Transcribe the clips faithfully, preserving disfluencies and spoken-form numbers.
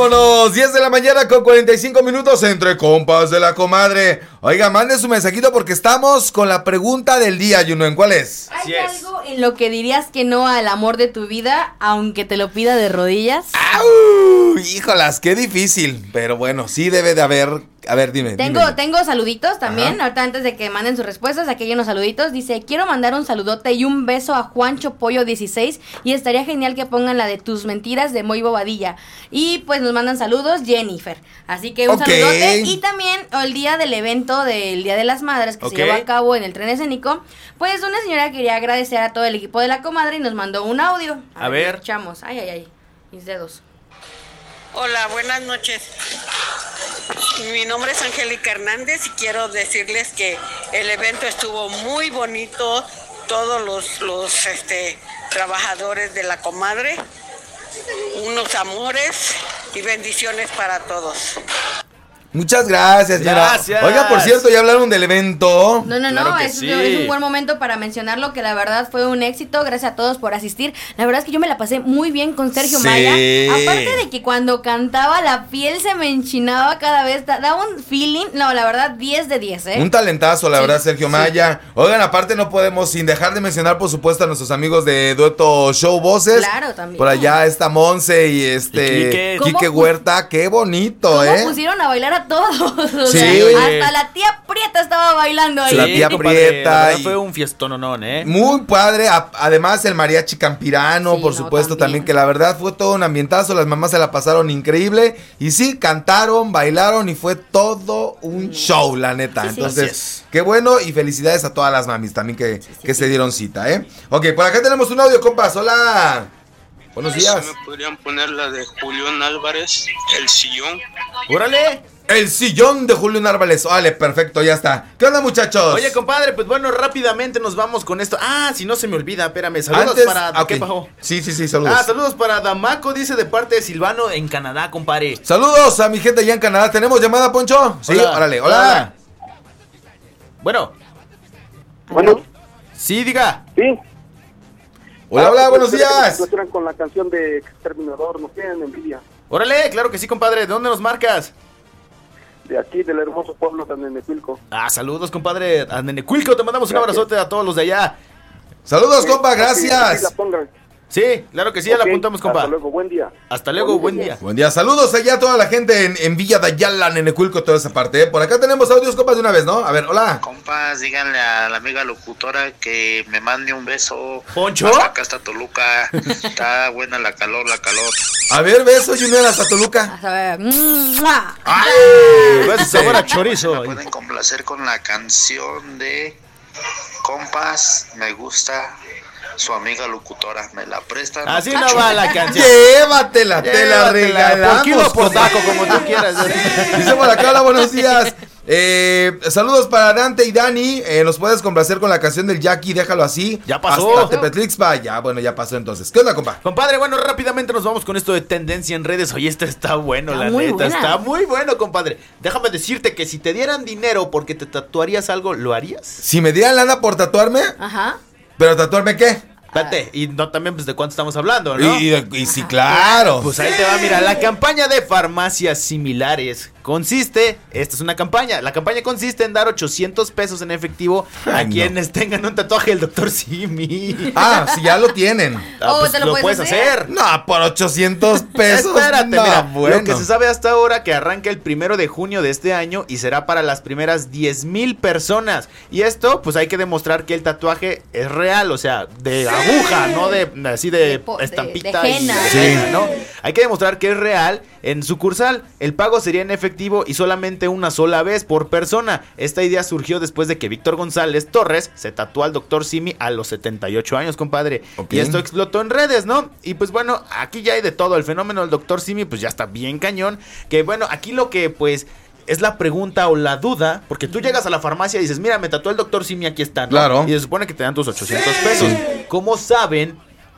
Vámonos, diez de la mañana con cuarenta y cinco minutos entre compas de la comadre. Oiga, mande su mensajito porque estamos con la pregunta del día, Yuno. ¿Cuál es? ¿Hay algo en lo que dirías que no al amor de tu vida, aunque te lo pida de rodillas? ¡Au! Híjolas, qué difícil. Pero bueno, sí debe de haber. A ver, dime. Tengo, dime. tengo saluditos también. Ajá. Ahorita antes de que manden sus respuestas, aquí hay unos saluditos. Dice, quiero mandar un saludote y un beso a Juancho Pollo dieciséis. Y estaría genial que pongan la de Tus Mentiras de Moy Bobadilla. Y pues nos mandan saludos Jennifer. Así que un Ok. saludote. Y también el día del evento del Día de las Madres que Ok. se llevó a cabo en el tren escénico. Pues una señora quería agradecer a todo el equipo de la comadre y nos mandó un audio. A ver. Escuchamos. Ay, ay, ay. Mis dedos. Hola, buenas noches. Mi nombre es Angélica Hernández y quiero decirles que el evento estuvo muy bonito. Todos los, los este, trabajadores de la comadre, unos amores y bendiciones para todos. Muchas gracias, señora. Gracias. Oiga, por cierto, ya hablaron del evento. No, no, Claro no, que es, sí. es un buen momento para mencionarlo, que la verdad fue un éxito, gracias a todos por asistir. La verdad es que yo me la pasé muy bien con Sergio Sí. Maya. Aparte de que cuando cantaba la piel se me enchinaba cada vez, da- daba un feeling, no, la verdad, diez de diez, ¿eh? Un talentazo, la Sí, verdad, Sergio sí. Maya. Oigan, aparte no podemos, sin dejar de mencionar, por supuesto, a nuestros amigos de Dueto Show Voces. Claro, también. Por allá está Monse y este Y Quique. ¿Cómo Quique pu- Huerta. Qué bonito, ¿Cómo ¿eh? pusieron a bailar a todos? O Sí. sea, hasta la tía Prieta estaba bailando ahí. La tía compadre, Prieta la verdad y- fue un fiestononón, ¿eh? Muy padre, a- además el mariachi campirano, Sí, por no, supuesto, también. también. Que la verdad fue todo un ambientazo, las mamás se la pasaron increíble, y sí, cantaron, bailaron y fue todo un show, la neta. Sí, sí. Entonces, Así es. qué bueno y felicidades a todas las mamis también que, que se dieron cita, ¿eh? Ok, por acá tenemos un audio, compas, hola. Buenos días. ¿Me podrían poner la de Julián Álvarez, El Sillón? ¡Órale! El sillón de Julio Narváez, vale, perfecto, ya está. ¿Qué onda, muchachos? Oye, compadre, pues bueno, rápidamente nos vamos con esto. Ah, si no se me olvida, espérame. Saludos Antes, para... ah, ok. ¿Qué pasó? Sí, sí, sí, saludos. Ah, saludos para Damaco, dice de parte de Silvano en Canadá, compadre. Saludos a mi gente allá en Canadá. ¿Tenemos llamada, Poncho? Sí, Hola. órale, hola. Bueno, Bueno, sí, diga. sí. Hola, hola, buenos días. Se con la canción de Exterminador, nos tienen envidia. Órale, claro que sí, compadre. ¿De dónde nos marcas? De aquí, del hermoso pueblo de Nenecuilco. Ah, saludos, compadre. A Nenecuilco, te mandamos un Gracias. abrazote a todos los de allá. Saludos, compa, Así- así gracias. la pongan. Sí, claro que sí, ya la Ok, apuntamos, compa. Hasta luego, buen día. Hasta luego, buen día. Buen día, saludos allá a toda la gente en, en Villa de Ayala, Nenecuilco, toda esa parte. ¿eh? Por acá tenemos audios, compas, de una vez, ¿no? A ver, hola. Compas, díganle a la amiga locutora que me mande un beso. ¿Poncho? Hasta acá está Toluca. Está buena la calor, la calor. A ver, beso, Junior, hasta Toluca. A ver, ¡mua! ¡Ay! Besos, sabor a chorizo. Me pueden complacer con la canción de Compas, me gusta su amiga locutora. ¿Me la prestan? Así no va la canción. Llévatela, te la Llévatela, regalamos. por kilo o por compa. taco, como tú quieras. Dice por acá, hola, buenos días. Eh, saludos para Dante y Dani. Eh, Nos puedes complacer con la canción del Jackie, déjalo así. Ya pasó. Hasta Tepetlixpa. Ya, bueno, ya pasó entonces. ¿Qué onda, compa? Compadre, bueno, rápidamente nos vamos con esto de tendencia en redes. Oye, esto está bueno, Está la muy neta. buena. Está muy bueno, compadre. Déjame decirte que si te dieran dinero porque te tatuarías algo, ¿lo harías? Si me dieran lana por tatuarme, Ajá. ¿pero tatuarme qué? Espérate, y no también pues de cuánto estamos hablando, ¿no? Y, y- y sí, claro. Pues ahí te va, mira, la campaña de farmacias similares consiste, esta es una campaña, la campaña consiste en dar ochocientos pesos en efectivo a Ay, no. quienes tengan un tatuaje del doctor Simi. Ah, si ya lo tienen. Ah, Oh, pues te lo lo puedes puedes hacer. hacer. No, por ochocientos pesos. Espérate, no, mira, bueno. lo que se sabe hasta ahora que arranca el primero de junio de este año y será para las primeras diez mil personas. Y esto, pues hay que demostrar que el tatuaje es real, o sea, de aguja, no de así de, De po- de- estampita de y henna. de Sí. henna, ¿no? Hay que demostrar que es real. En sucursal, el pago sería en efectivo y solamente una sola vez por persona. Esta idea surgió después de que Víctor González Torres se tatuó al doctor Simi a los setenta y ocho años, compadre. Ok. Y esto explotó en redes, ¿no? Y pues bueno, aquí ya hay de todo. El fenómeno del doctor Simi pues ya está bien cañón. Que bueno, aquí lo que pues es la pregunta o la duda, porque tú llegas a la farmacia y dices, mira, me tatuó el doctor Simi, aquí está, ¿no? Claro. Y se supone que te dan tus ochocientos pesos. ¿Cómo saben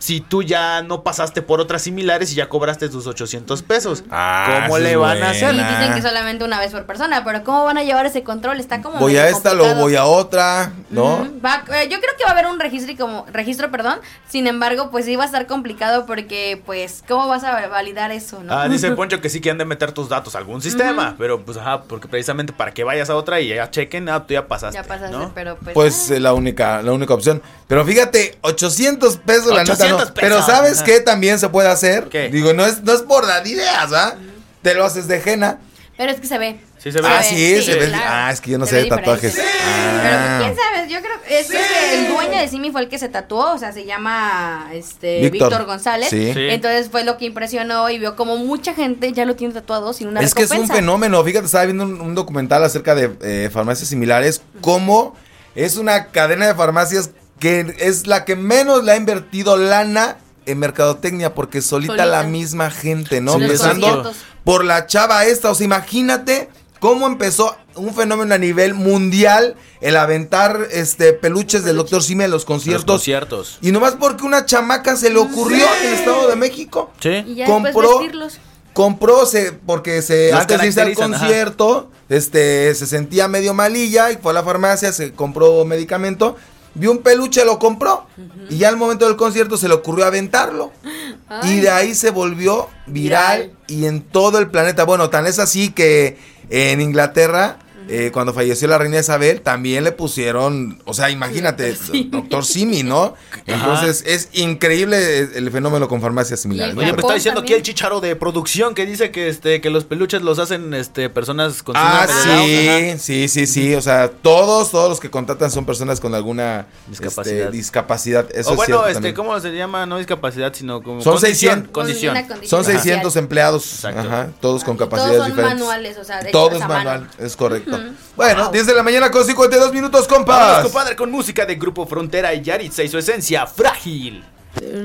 si tú ya no pasaste por otras similares y ya cobraste tus ochocientos pesos? Ah, ¿Cómo esa le es van buena. a hacer? Y dicen que solamente una vez por persona, pero ¿cómo van a llevar ese control? Está como Voy medio a esta, complicado. luego voy a otra, ¿no? Ujú. Va- eh, yo creo que va a haber un registro y como registro, perdón. Sin embargo, pues sí va a estar complicado porque, pues, ¿cómo vas a validar eso, no? Ah, dice Poncho que sí que han de meter tus datos a algún sistema, pero pues ajá, porque precisamente para que vayas a otra y ya chequen, ah, tú ya pasaste, Ya pasaste, ¿no? pero pues. Pues ah. eh, la única, la única opción. Pero fíjate, ochocientos pesos la neta no. ochocientos pesos. Pero ¿sabes Ajá. qué también se puede hacer? ¿Qué? Digo, no es, no es por dar ideas, ¿ah? Te lo haces de henna. Pero es que se ve. Sí se ve. Ah, sí, se ve. claro. Ah, es que yo no Se sé ve de tatuajes. diferente. Ah. Pero quién sabe, yo creo que es que el dueño de Simi fue el que se tatuó, o sea, se llama este Víctor. Víctor González. Sí. Sí. Entonces fue lo que impresionó y vio como mucha gente ya lo tiene tatuado sin una Es que es un recompensa. fenómeno. Fíjate, estaba viendo un, un documental acerca de eh, farmacias similares. Cómo es una cadena de farmacias que es la que menos le ha invertido lana en mercadotecnia, porque solita, Solita. la misma gente, ¿no? Sí, Los Empezando conciertos. por la chava esta. O sea, imagínate cómo empezó un fenómeno a nivel mundial el aventar este peluches del doctor Simi en los Los conciertos. conciertos. Y nomás porque una chamaca se le ocurrió en el Estado de México. Y Sí. ya compró- después vestirlos. Compró, se, porque se, Los antes de irse al caracterizan, ajá. concierto, este, se sentía medio malilla y fue a la farmacia, se compró medicamento, vio un peluche, lo compró, y ya al momento del concierto se le ocurrió aventarlo. Ay. Y de ahí se volvió viral, Viral. y en todo el planeta. Bueno, tan es así que en Inglaterra, eh, cuando falleció la reina Isabel, también le pusieron, o sea, imagínate, Sí. doctor Simi, ¿no? Entonces es increíble el fenómeno con farmacias similares. Y ¿no? Oye, me Japón está diciendo aquí también. el chicharo de producción que dice que este que los peluches los hacen este personas con Ah, síndrome de Down. sí, sí, sí, sí, o sea, todos, todos los que contratan son personas con alguna Discapacidad. este, discapacidad. Eso O es bueno, cierto este, también. ¿cómo se llama? No discapacidad, sino como Son condición, seiscientos. condición. Una condición Son especial. seiscientos empleados, Exacto. ajá, todos con Y todos capacidades son diferentes. manuales, o sea, de Todo hechos es a manual, mano. es correcto. Ujú. Bueno, Wow. diez de la mañana con cincuenta y dos minutos, compas. Vámonos, compadre, con música de Grupo Frontera y Yaritza y su esencia frágil.